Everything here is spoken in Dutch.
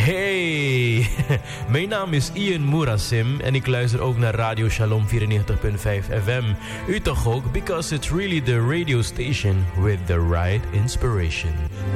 Hey, mijn naam is Ian Murasim en ik luister ook naar Radio Shalom 94.5 FM. U toch ook? Because it's really the radio station with the right inspiration.